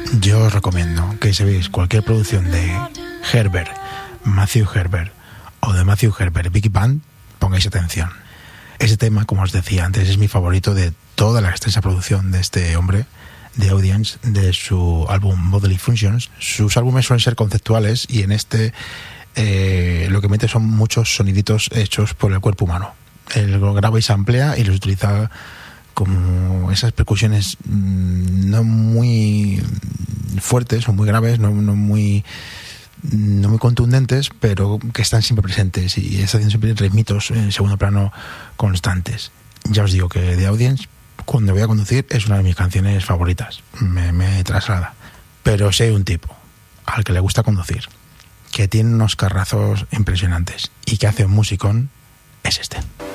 Yo os recomiendo que si veis cualquier producción de Herbert, Matthew Herbert o de Matthew Herbert Big Band, pongáis atención. Ese tema, como os decía antes, es mi favorito de toda la extensa producción de este hombre, de Audience, de su álbum Bodily Functions. Sus álbumes suelen ser conceptuales y en este lo que mete son muchos soniditos hechos por el cuerpo humano. Él lo graba y se amplía y los utiliza como esas percusiones no muy fuertes o muy graves, no muy contundentes, pero que están siempre presentes y está haciendo siempre ritmitos en segundo plano constantes. Ya os digo que The Audience, cuando voy a conducir, es una de mis canciones favoritas, me traslada. Pero si hay un tipo al que le gusta conducir, que tiene unos carrazos impresionantes y que hace un musicón, es este.